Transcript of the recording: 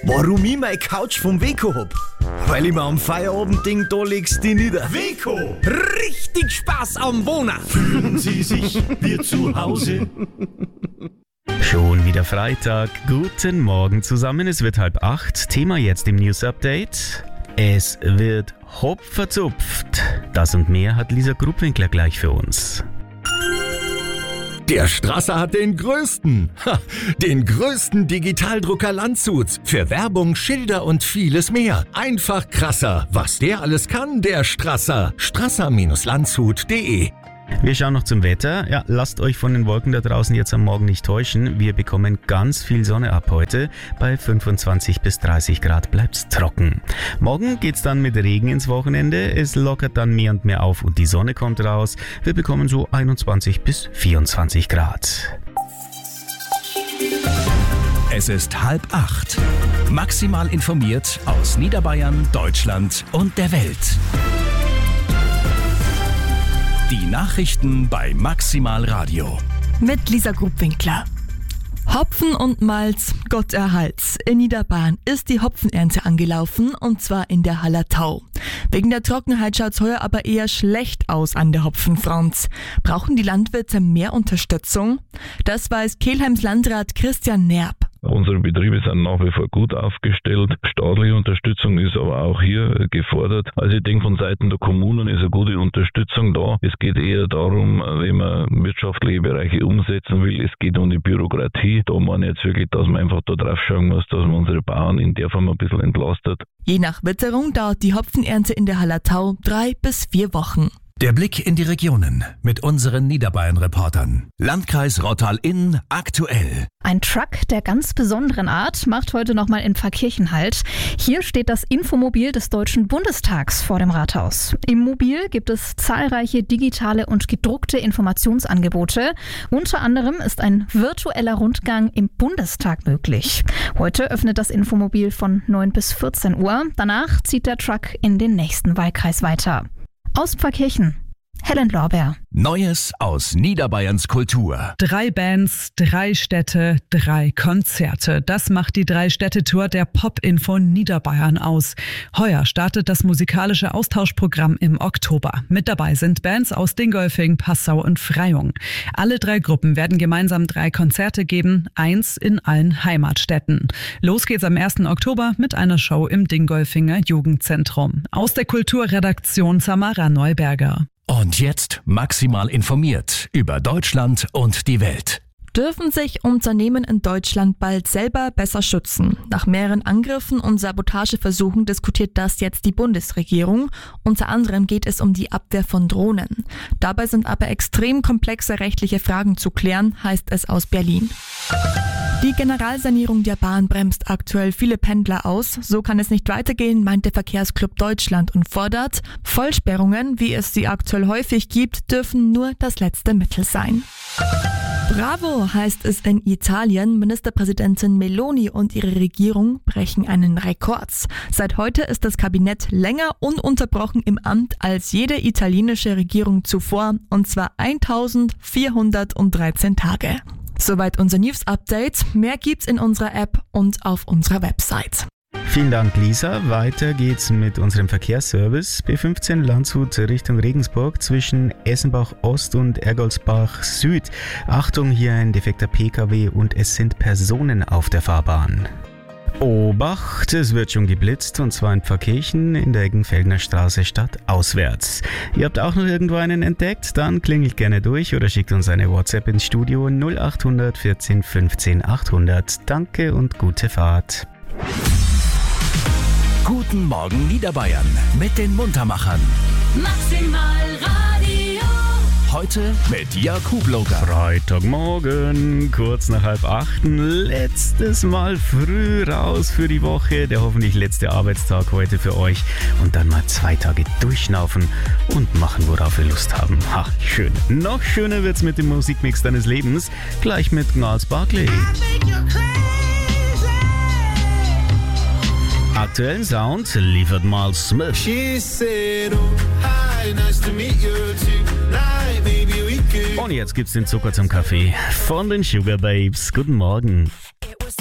Warum ich meine Couch vom Weco hab? Weil ich mir am Feierabendding da legst die nieder. Weco, Richtig Spaß am Wohnen. fühlen Sie sich wie zu Hause? Schon wieder Freitag. Guten Morgen zusammen. Es wird 7:30. Thema jetzt im News Update. Es wird hopferzupft. Das und mehr hat Lisa Gruppwinkler gleich für uns. Der Strasser hat den größten Digitaldrucker Landshuts. Für Werbung, Schilder und vieles mehr. Einfach krasser. Was der alles kann, der Strasser. Strasser-Landshut.de. Wir schauen noch zum Wetter. Ja, lasst euch von den Wolken da draußen jetzt am Morgen nicht täuschen. Wir bekommen ganz viel Sonne ab heute. Bei 25 bis 30 Grad bleibt's trocken. Morgen geht's dann mit Regen ins Wochenende. Es lockert dann mehr und mehr auf und die Sonne kommt raus. Wir bekommen so 21 bis 24 Grad. Es ist 7:30. Maximal informiert aus Niederbayern, Deutschland und der Welt. Die Nachrichten bei Maximal Radio. Mit Lisa Gruppwinkler. Hopfen und Malz, Gott erhalt's. In Niederbayern ist die Hopfenernte angelaufen und zwar in der Hallertau. Wegen der Trockenheit schaut's heuer aber eher schlecht aus an der Hopfenfront. Brauchen die Landwirte mehr Unterstützung? Das weiß Kelheims Landrat Christian Nerb. Unsere Betriebe sind nach wie vor gut aufgestellt. Staatliche Unterstützung ist aber auch hier gefordert. Also ich denke, von Seiten der Kommunen ist eine gute Unterstützung da. Es geht eher darum, wenn man wirtschaftliche Bereiche umsetzen will, es geht um die Bürokratie. Da meine ich jetzt wirklich, dass man einfach da drauf schauen muss, dass man unsere Bauern in der Form ein bisschen entlastet. Je nach Witterung dauert die Hopfenernte in der Hallertau 3 bis 4 Wochen. Der Blick in die Regionen mit unseren Niederbayern-Reportern. Landkreis Rottal-Inn aktuell. Ein Truck der ganz besonderen Art macht heute nochmal in Pfarrkirchen Halt. Hier steht das Infomobil des Deutschen Bundestags vor dem Rathaus. Im Mobil gibt es zahlreiche digitale und gedruckte Informationsangebote. Unter anderem ist ein virtueller Rundgang im Bundestag möglich. Heute öffnet das Infomobil von 9 bis 14 Uhr. Danach zieht der Truck in den nächsten Wahlkreis weiter. Aus Pfarrkirchen, Helen Lorbeer. Neues aus Niederbayerns Kultur. 3 Bands, 3 Städte, 3 Konzerte. Das macht die 3-Städte-Tour der Pop-Info Niederbayern aus. Heuer startet das musikalische Austauschprogramm im Oktober. Mit dabei sind Bands aus Dingolfing, Passau und Freyung. Alle 3 Gruppen werden gemeinsam 3 Konzerte geben, 1 in allen Heimatstädten. Los geht's am 1. Oktober mit einer Show im Dingolfinger Jugendzentrum. Aus der Kulturredaktion Samara Neuberger. Und jetzt maximal informiert über Deutschland und die Welt. Dürfen sich Unternehmen in Deutschland bald selber besser schützen? Nach mehreren Angriffen und Sabotageversuchen diskutiert das jetzt die Bundesregierung. Unter anderem geht es um die Abwehr von Drohnen. Dabei sind aber extrem komplexe rechtliche Fragen zu klären, heißt es aus Berlin. Die Generalsanierung der Bahn bremst aktuell viele Pendler aus. So kann es nicht weitergehen, meint der Verkehrsclub Deutschland und fordert, Vollsperrungen, wie es sie aktuell häufig gibt, dürfen nur das letzte Mittel sein. Bravo heißt es in Italien. Ministerpräsidentin Meloni und ihre Regierung brechen einen Rekord. Seit heute ist das Kabinett länger ununterbrochen im Amt als jede italienische Regierung zuvor, und zwar 1413 Tage. Soweit unser News-Update. Mehr gibt's in unserer App und auf unserer Website. Vielen Dank, Lisa. Weiter geht's mit unserem Verkehrsservice. B15 Landshut Richtung Regensburg zwischen Essenbach Ost und Ergoldsbach Süd. Achtung, hier ein defekter PKW und es sind Personen auf der Fahrbahn. Obacht, es wird schon geblitzt, und zwar in Pfarrkirchen in der Eggenfeldner Straße stadtauswärts. Ihr habt auch noch irgendwo einen entdeckt? Dann klingelt gerne durch oder schickt uns eine WhatsApp ins Studio 0800 14 15 800. Danke und gute Fahrt. Guten Morgen Niederbayern mit den Muntermachern. Maximal Radio. Heute mit Jakub Loger. Freitagmorgen, kurz nach 7:30. Letztes Mal früh raus für die Woche. Der hoffentlich letzte Arbeitstag heute für euch. Und dann mal 2 Tage durchschnaufen und machen, worauf wir Lust haben. Ha, schön. Noch schöner wird's mit dem Musikmix deines Lebens. Gleich mit Gnarls Barkley. Aktuellen Sound liefert Miles Smith. Und jetzt gibt's den Zucker zum Kaffee von den Sugar Babes. Guten Morgen.